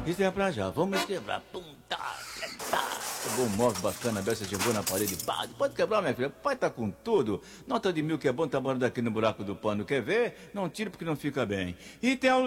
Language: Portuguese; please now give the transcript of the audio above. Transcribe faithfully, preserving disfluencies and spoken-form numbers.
Isso é pra já. Vamos quebrar. Pum, tá, tá. Pegou um móvel bacana, dessa jogou na parede. Pá, pode quebrar, minha filha. Pai tá com tudo. Nota de mil que é bom, tá morando aqui no buraco do pano. Quer ver? Não tire porque não fica bem. E tem a